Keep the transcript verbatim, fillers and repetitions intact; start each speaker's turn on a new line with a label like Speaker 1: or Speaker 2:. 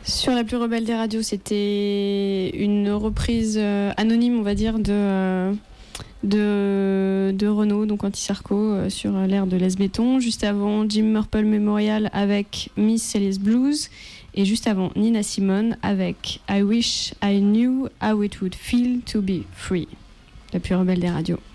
Speaker 1: Sur la plus rebelle des radios, c'était une reprise euh, anonyme, on va dire, de, euh, de, de Renaud, donc Anti-Sarko, euh, sur l'air de Les Béton. Juste avant, Jim Murple Memorial avec Miss Sally's Blues. Et juste avant, Nina Simone avec I Wish I Knew How It Would Feel to Be Free. La plus rebelle des radios.